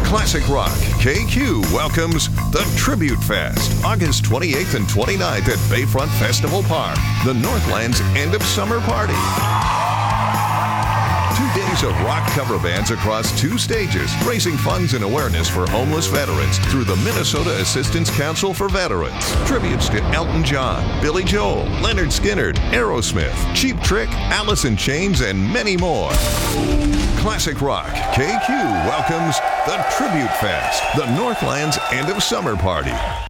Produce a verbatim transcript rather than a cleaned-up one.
Classic Rock K Q welcomes the Tribute Fest, August twenty-eighth and twenty-ninth at Bayfront Festival Park, the Northland's end of summer party. Two days of rock cover bands across two stages, raising funds and awareness for homeless veterans through the Minnesota Assistance Council for Veterans. Tributes to Elton John, Billy Joel, Leonard Skinner, Aerosmith, Cheap Trick, Alice in Chains, and many more. Classic Rock K Q welcomes the Tribute Fest, the Northland's end of summer party.